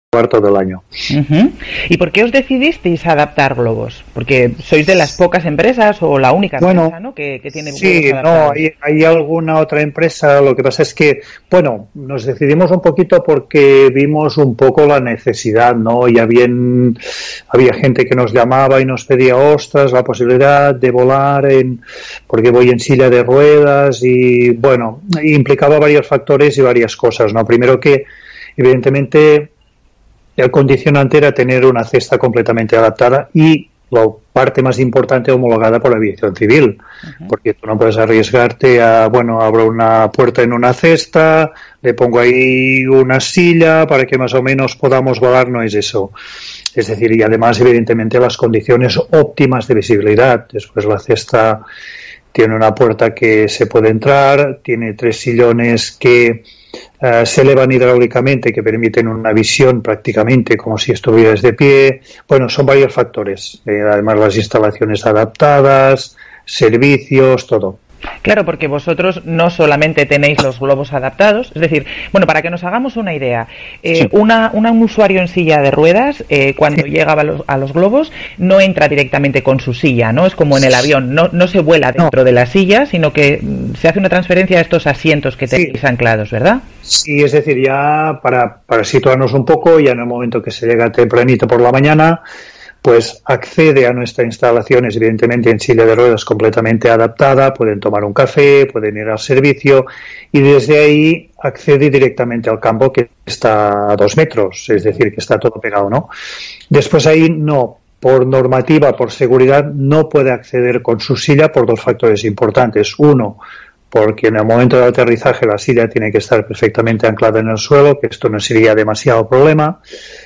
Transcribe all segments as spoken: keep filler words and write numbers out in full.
todo el año. Uh-huh. ¿Y por qué os decidisteis a adaptar globos? Porque sois de las pocas empresas o la única bueno, empresa, ¿no? que, que tiene sí, globos adaptados. no, hay, hay alguna otra empresa. Lo que pasa es que, bueno, nos decidimos un poquito porque vimos un poco la necesidad, ¿no? Ya bien había gente que nos llamaba y nos pedía, ostras, la posibilidad de volar en, porque voy en silla de ruedas y, bueno, implicaba varios factores y varias cosas, ¿no? Primero que, evidentemente, el condicionante era tener una cesta completamente adaptada y la parte más importante homologada por la aviación civil, uh-huh. porque tú no puedes arriesgarte a, bueno, abro una puerta en una cesta, le pongo ahí una silla para que más o menos podamos volar, no es eso. Es decir, y además, evidentemente, las condiciones óptimas de visibilidad. Después la cesta tiene una puerta que se puede entrar, tiene tres sillones que Uh, se elevan hidráulicamente, que permiten una visión prácticamente como si estuvieras de pie. Bueno, son varios factores. Eh, además, las instalaciones adaptadas, servicios, todo. Claro, porque vosotros no solamente tenéis los globos adaptados, es decir, bueno, para que nos hagamos una idea, eh, sí. una, una, un usuario en silla de ruedas, eh, cuando sí. llega a los, a los globos, no entra directamente con su silla, ¿no? Es como en el avión, no, no se vuela dentro no. de la silla, sino que se hace una transferencia a estos asientos que tenéis sí. anclados, ¿verdad? Sí, es decir, ya para, para situarnos un poco, ya en el momento que se llega tempranito por la mañana, pues accede a nuestras instalaciones, evidentemente en silla de ruedas completamente adaptada, pueden tomar un café, pueden ir al servicio y desde ahí accede directamente al campo que está a dos metros, es decir, que está todo pegado, ¿no? Después ahí no, por normativa, por seguridad, no puede acceder con su silla por dos factores importantes. Uno, porque en el momento del aterrizaje la silla tiene que estar perfectamente anclada en el suelo, que esto no sería demasiado problema.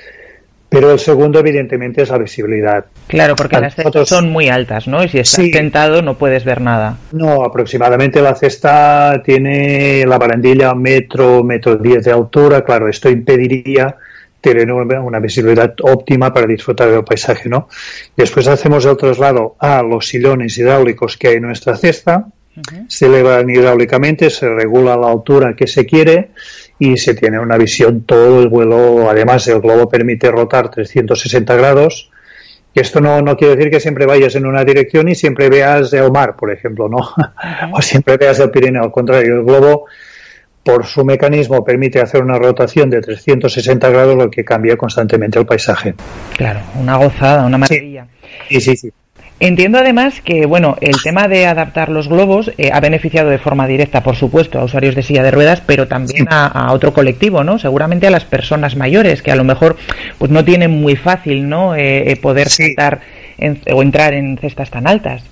Pero el segundo, evidentemente, es la visibilidad. Claro, porque las cestas son muy altas, ¿no? Y si estás sí. sentado no puedes ver nada. No, aproximadamente la cesta tiene la barandilla metro, metro diez de altura. Claro, esto impediría tener una visibilidad óptima para disfrutar del paisaje, ¿no? Después hacemos el traslado a los sillones hidráulicos que hay en nuestra cesta. Uh-huh. Se elevan hidráulicamente, se regula la altura que se quiere y se tiene una visión todo el vuelo. Además, el globo permite rotar trescientos sesenta grados. Y esto no, no quiere decir que siempre vayas en una dirección y siempre veas el mar, por ejemplo, ¿no? Uh-huh. O siempre veas el Pirineo. Al contrario, el globo, por su mecanismo, permite hacer una rotación de trescientos sesenta grados, lo que cambia constantemente el paisaje. Claro, una gozada, una maravilla. Sí, sí, sí. Entiendo además que, bueno, el tema de adaptar los globos eh, ha beneficiado de forma directa, por supuesto, a usuarios de silla de ruedas, pero también a, a otro colectivo, ¿no? Seguramente a las personas mayores, que a lo mejor pues no tienen muy fácil, ¿no? Eh, eh, poder sí. saltar en, o entrar en cestas tan altas.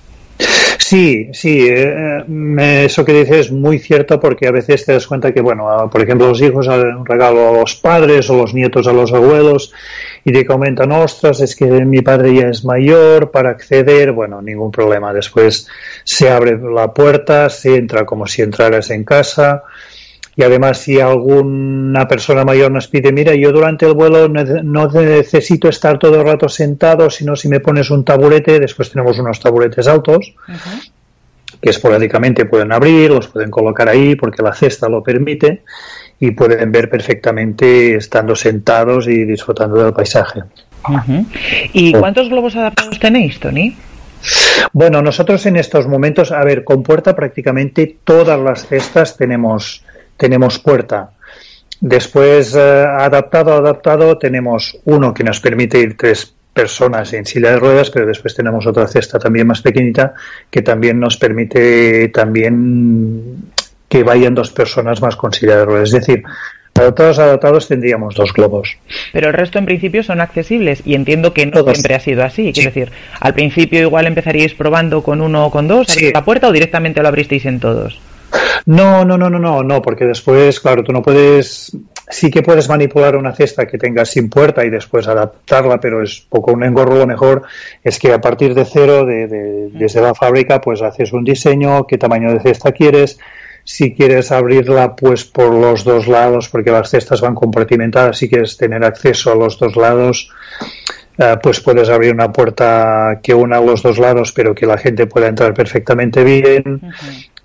Sí, sí, eh, eso que dices es muy cierto, porque a veces te das cuenta que, bueno, por ejemplo, los hijos dan un regalo a los padres o los nietos a los abuelos y te comentan, ostras, es que mi padre ya es mayor, para acceder, bueno, ningún problema. Después se abre la puerta, se entra como si entraras en casa. Y además, si alguna persona mayor nos pide, mira, yo durante el vuelo no necesito estar todo el rato sentado, sino si me pones un taburete. Después tenemos unos taburetes altos, uh-huh. que esporádicamente pueden abrir, los pueden colocar ahí porque la cesta lo permite y pueden ver perfectamente estando sentados y disfrutando del paisaje. Uh-huh. ¿Y cuántos globos adaptados tenéis, Toni? Bueno, nosotros en estos momentos, a ver, con puerta prácticamente todas las cestas tenemos... tenemos puerta. Después, eh, adaptado, adaptado, tenemos uno que nos permite ir tres personas en silla de ruedas, pero después tenemos otra cesta también más pequeñita que también nos permite también que vayan dos personas más con silla de ruedas. Es decir, adaptados, adaptados tendríamos dos globos. Pero el resto en principio son accesibles y entiendo que no Todos. siempre ha sido así. Sí. Quiero decir, al principio igual empezaríais probando con uno o con dos, abrir sí. la puerta o directamente lo abristeis en todos. No, no, no, no, no, no, porque después, claro, tú no puedes, sí que puedes manipular una cesta que tengas sin puerta y después adaptarla, pero es poco un engorro. Lo mejor es que a partir de cero, de, de, desde la fábrica, pues haces un diseño, qué tamaño de cesta quieres. Si quieres abrirla, pues por los dos lados, porque las cestas van compartimentadas, si quieres tener acceso a los dos lados, Uh, pues puedes abrir una puerta que una a los dos lados, pero que la gente pueda entrar perfectamente bien. Uh-huh.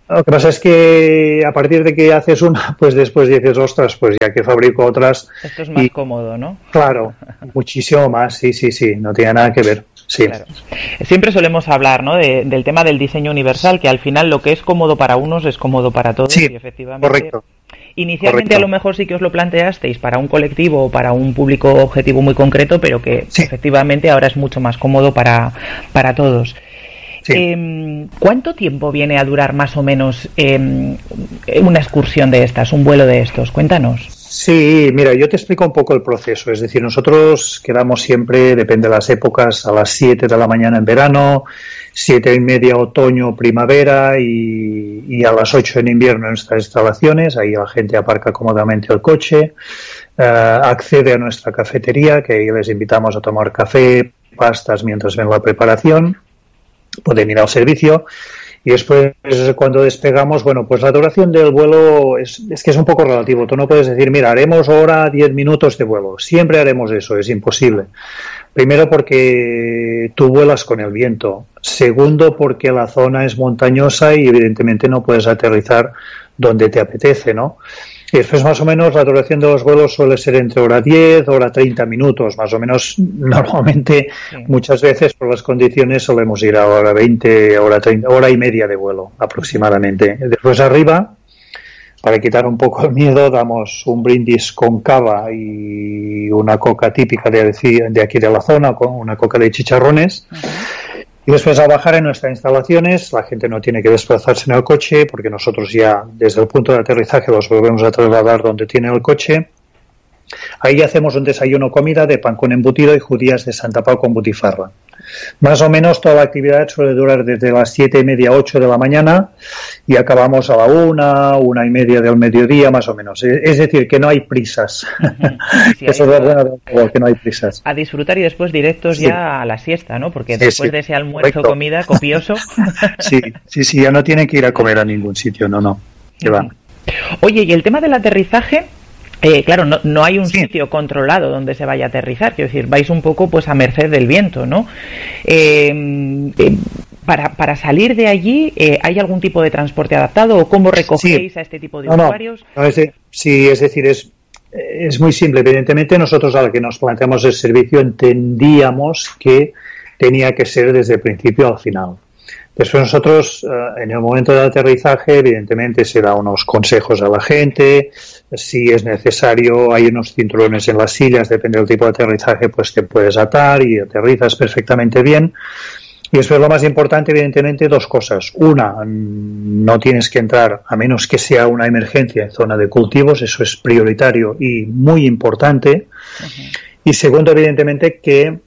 Lo que pasa es que a partir de que haces una, pues después dices, ostras, pues ya que fabrico otras... Esto es más y, cómodo, ¿no? Claro, muchísimo más, sí, sí, sí, no tiene nada que ver. Sí. Claro. Siempre solemos hablar, ¿no?, de, del tema del diseño universal, que al final lo que es cómodo para unos es cómodo para todos. Sí, y efectivamente, correcto. Inicialmente correcto. A lo mejor sí que os lo planteasteis para un colectivo o para un público objetivo muy concreto, pero que sí. efectivamente ahora es mucho más cómodo para, para todos. Sí. Eh, ¿Cuánto tiempo viene a durar más o menos eh, una excursión de estas, un vuelo de estos? Cuéntanos. Sí, mira, yo te explico un poco el proceso. Es decir, nosotros quedamos siempre, depende de las épocas, a las siete de la mañana en verano, siete y media otoño, primavera y, y a las ocho en invierno en nuestras instalaciones. Ahí la gente aparca cómodamente el coche, uh, accede a nuestra cafetería, que ahí les invitamos a tomar café, pastas mientras ven la preparación. Pueden ir al servicio y después cuando despegamos, bueno, pues la duración del vuelo es, es que es un poco relativo. Tú no puedes decir, mira, haremos hora, diez minutos de vuelo. Siempre haremos eso, es imposible. Primero porque tú vuelas con el viento. Segundo porque la zona es montañosa y evidentemente no puedes aterrizar donde te apetece, ¿no? Y después más o menos la duración de los vuelos suele ser entre hora diez, hora treinta minutos, más o menos. Normalmente, sí. Muchas veces por las condiciones solemos ir a hora veinte, hora treinta, hora y media de vuelo aproximadamente. Después arriba, para quitar un poco el miedo, damos un brindis con cava y una coca típica de, de aquí de la zona, con una coca de chicharrones. Uh-huh. Y después al bajar en nuestras instalaciones, la gente no tiene que desplazarse en el coche porque nosotros ya desde el punto de aterrizaje los volvemos a trasladar donde tiene el coche. Ahí hacemos un desayuno comida de pan con embutido y judías de Santa Pau con butifarra. Más o menos toda la actividad suele durar desde las siete y media, ocho de la mañana y acabamos a la una, una y media del mediodía más o menos. Es decir, que no hay prisas. Sí, eso es lo bueno, que no hay prisas. A disfrutar y después directos sí. ya a la siesta, ¿no? Porque después sí, sí. de ese almuerzo, correcto. Comida copioso. Sí, sí, sí, ya no tienen que ir a comer a ningún sitio, no, no. Que va. Oye, y el tema del aterrizaje... Eh, claro, no, no hay un sí. sitio controlado donde se vaya a aterrizar, quiero decir, vais un poco pues a merced del viento, ¿no? Eh, eh, para, para salir de allí, eh, ¿hay algún tipo de transporte adaptado o cómo recogéis sí. a este tipo de no, usuarios? No, no, es de, sí, es decir, es, es muy simple. Evidentemente nosotros a la que nos planteamos el servicio entendíamos que tenía que ser desde el principio al final. Después nosotros, en el momento del aterrizaje, evidentemente se da unos consejos a la gente, si es necesario hay unos cinturones en las sillas, depende del tipo de aterrizaje, pues te puedes atar y aterrizas perfectamente bien. Y después lo más importante, evidentemente, dos cosas. Una, no tienes que entrar, a menos que sea una emergencia en zona de cultivos, eso es prioritario y muy importante. Uh-huh. Y segundo, evidentemente, que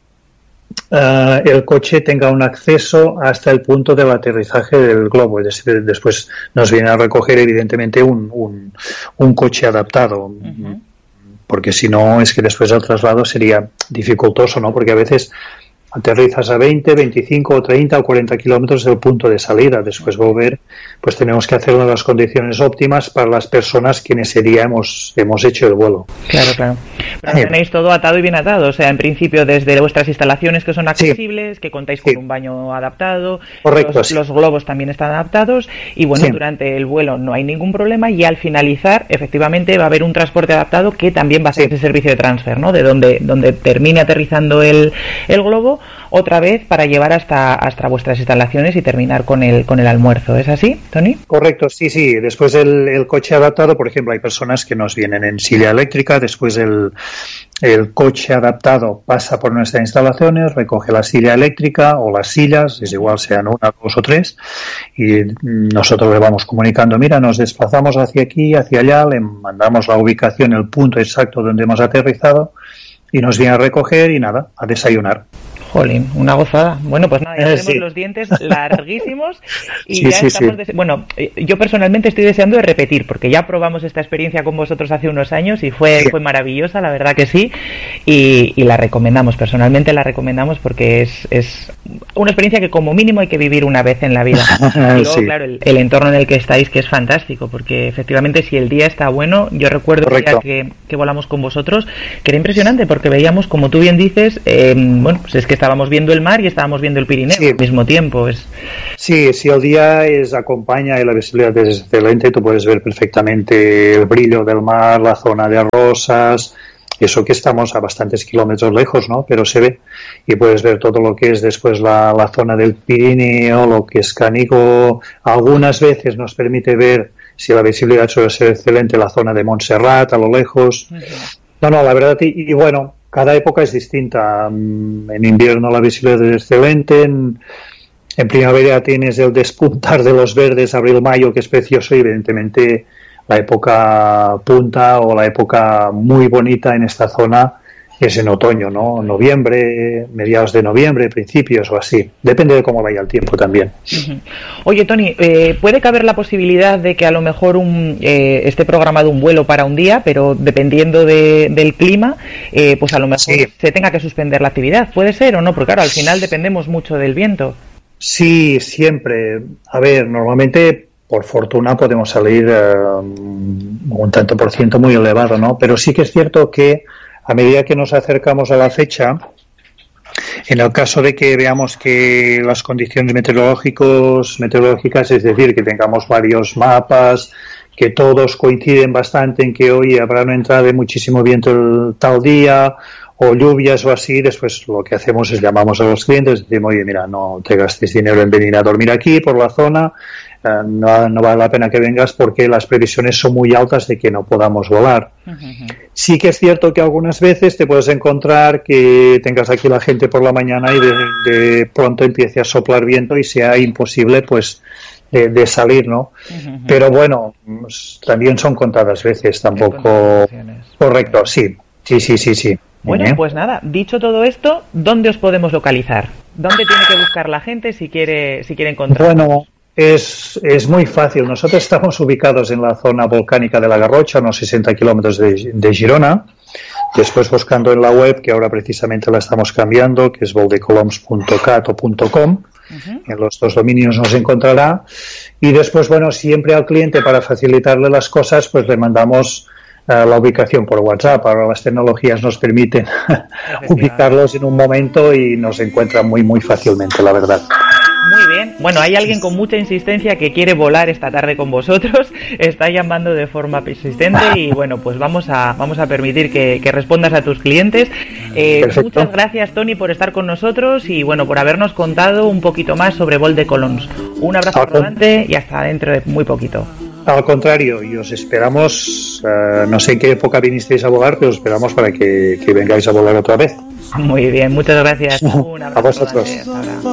Uh, el coche tenga un acceso hasta el punto del aterrizaje del globo, es decir, después nos viene a recoger evidentemente un, un, un coche adaptado, uh-huh. porque si no es que después el traslado sería dificultoso, ¿no? Porque a veces aterrizas a veinte, veinticinco o treinta o cuarenta kilómetros del punto de salida, después volver, pues tenemos que hacerlo en las condiciones óptimas para las personas que en ese día hemos, hemos hecho el vuelo. Claro, claro. Pero sí. Tenéis todo atado y bien atado, o sea, en principio desde vuestras instalaciones que son accesibles, sí. que contáis con sí. un baño adaptado, correcto, los, sí. los globos también están adaptados y bueno, sí. durante el vuelo no hay ningún problema y al finalizar efectivamente va a haber un transporte adaptado que también va a ser sí. ese servicio de transfer, ¿no? De donde, donde termine aterrizando el, el globo otra vez para llevar hasta hasta vuestras instalaciones y terminar con el con el almuerzo. ¿Es así, Tony? Correcto, sí, sí. Después el, el coche adaptado, por ejemplo, hay personas que nos vienen en silla eléctrica, después el, el coche adaptado pasa por nuestras instalaciones, recoge la silla eléctrica o las sillas, es igual sean una, dos o tres, y nosotros le vamos comunicando, mira, nos desplazamos hacia aquí, hacia allá, le mandamos la ubicación, el punto exacto donde hemos aterrizado y nos viene a recoger y nada, a desayunar. Jolín, una gozada. Bueno, pues nada, ya tenemos sí. los dientes larguísimos y sí, ya sí, estamos... Sí. Dese- bueno, yo personalmente estoy deseando de repetir, porque ya probamos esta experiencia con vosotros hace unos años y fue, sí. fue maravillosa, la verdad que sí, y, y la recomendamos, personalmente la recomendamos porque es, es una experiencia que como mínimo hay que vivir una vez en la vida. Y luego, sí. claro, el, el entorno en el que estáis, que es fantástico, porque efectivamente si el día está bueno, yo recuerdo el día que, que volamos con vosotros, que era impresionante, porque veíamos, como tú bien dices, eh, bueno, pues es que estábamos viendo el mar y estábamos viendo el Pirineo sí. al mismo tiempo. Es... Sí, si el día es acompaña y la visibilidad es excelente, tú puedes ver perfectamente el brillo del mar, la zona de Rosas, eso que estamos a bastantes kilómetros lejos, ¿no? Pero se ve y puedes ver todo lo que es después la, la zona del Pirineo, lo que es Canigó. Algunas veces nos permite ver, si la visibilidad suele ser excelente, la zona de Montserrat a lo lejos. Uh-huh. No, no, la verdad, y, y bueno, cada época es distinta. En invierno la visibilidad es excelente, en, en primavera tienes el despuntar de los verdes, abril-mayo, que es precioso, y evidentemente la época punta o la época muy bonita en esta zona es en otoño, ¿no? Noviembre, mediados de noviembre, principios o así. Depende de cómo vaya el tiempo también. Uh-huh. Oye, Toni, eh, ¿puede caber la posibilidad de que a lo mejor un, eh, esté programado un vuelo para un día, pero dependiendo de, del clima, eh, pues a lo mejor sí. se tenga que suspender la actividad? ¿Puede ser o no? Porque claro, al final dependemos mucho del viento. Sí, siempre. A ver, normalmente... Por fortuna podemos salir eh, un tanto por ciento muy elevado, ¿no? Pero sí que es cierto que a medida que nos acercamos a la fecha, en el caso de que veamos que las condiciones meteorológicos, meteorológicas, es decir, que tengamos varios mapas, que todos coinciden bastante en que hoy habrá una entrada de muchísimo viento el tal día, o lluvias o así, después lo que hacemos es llamamos a los clientes, decimos, oye, mira, no te gastes dinero en venir a dormir aquí por la zona, eh, no, no vale la pena que vengas porque las previsiones son muy altas de que no podamos volar. Uh-huh. Sí que es cierto que algunas veces te puedes encontrar que tengas aquí la gente por la mañana y de, de pronto empiece a soplar viento y sea imposible, pues, de, de salir, ¿no? Uh-huh. Pero bueno, también son contadas veces, tampoco... Correcto, sí, sí, sí, sí, sí. Bueno, pues nada, dicho todo esto, ¿dónde os podemos localizar? ¿Dónde tiene que buscar la gente si quiere si quiere encontrar? Bueno, es, es muy fácil. Nosotros estamos ubicados en la zona volcánica de la Garrocha, unos sesenta kilómetros de, de Girona. Después buscando en la web, que ahora precisamente la estamos cambiando, que es voldecoloms punto cat o .com. Uh-huh. En los dos dominios nos encontrará. Y después, bueno, siempre al cliente, para facilitarle las cosas, pues le mandamos... la ubicación por WhatsApp. Ahora las tecnologías nos permiten ubicarlos en un momento y nos encuentran muy muy fácilmente, la verdad. Muy bien. Bueno, hay alguien con mucha insistencia que quiere volar esta tarde con vosotros, está llamando de forma persistente y bueno, pues vamos a vamos a permitir que, que respondas a tus clientes. Eh, muchas gracias, Toni, por estar con nosotros y bueno, por habernos contado un poquito más sobre Vol de Colons. Un abrazo rodante y hasta dentro de muy poquito. Al contrario, y os esperamos, uh, no sé en qué época vinisteis a volar, pero os esperamos para que, que vengáis a volar otra vez. Muy bien, muchas gracias. Un abrazo. A vosotros.